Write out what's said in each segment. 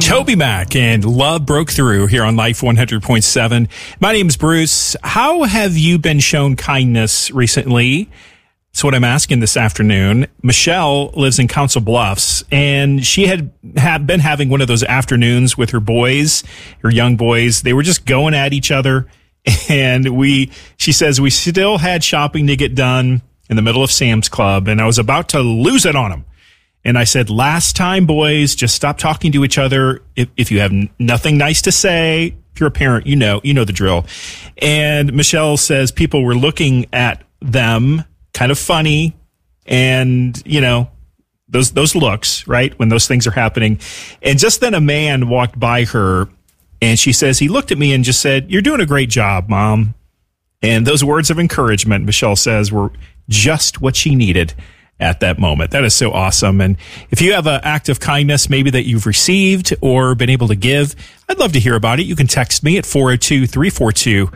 Toby Mac and Love Broke Through here on Life 100.7. My name is Bruce. How have you been shown kindness recently? That's what I'm asking this afternoon. Michelle lives in Council Bluffs, and she had been having one of those afternoons with her boys, her young boys. They were just going at each other, and she says we still had shopping to get done in the middle of Sam's Club, and I was about to lose it on them. And I said, last time, boys, just stop talking to each other. If you have nothing nice to say, if you're a parent, you know the drill. And Michelle says people were looking at them kind of funny, and those looks, right, when those things are happening. And just then a man walked by her, and she says he looked at me and just said, "You're doing a great job, Mom." And those words of encouragement, Michelle says, were just what she needed at that moment. That is so awesome. And if you have an act of kindness maybe that you've received or been able to give, I'd love to hear about it. You can text me at 402-342-5424.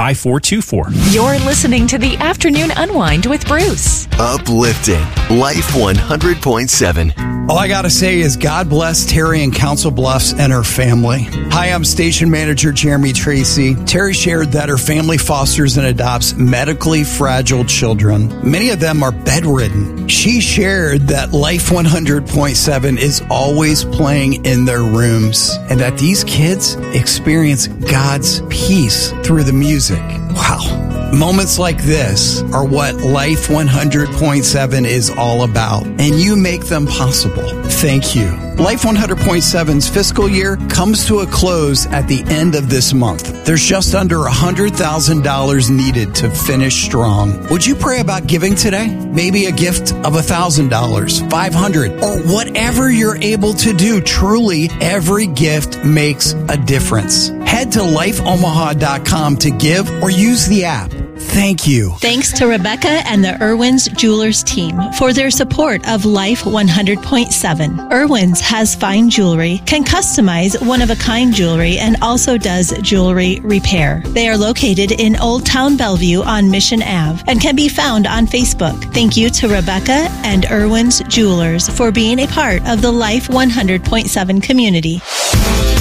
You're listening to the Afternoon Unwind with Bruce. Uplifting Life 100.7. All I gotta say is God bless Terry in Council Bluffs and her family. Hi, I'm Station Manager Jeremy Tracy. Terry shared that her family fosters and adopts medically fragile children. Many of them are bedridden. She shared that Life 100.7 is always playing in their rooms and that these kids experience God's peace through the music. Wow. Moments like this are what Life 100.7 is all about, and you make them possible. Thank you. Life 100.7's fiscal year comes to a close at the end of this month. There's just under $100,000 needed to finish strong. Would you pray about giving today? Maybe a gift of $1,000, $500, or whatever you're able to do. Truly, every gift makes a difference. Head to lifeomaha.com to give or use the app. Thank you. Thanks to Rebecca and the Irwin's Jewelers team for their support of Life 100.7. Irwin's has fine jewelry, can customize one-of-a-kind jewelry, and also does jewelry repair. They are located in Old Town Bellevue on Mission Ave and can be found on Facebook. Thank you to Rebecca and Irwin's Jewelers for being a part of the Life 100.7 community.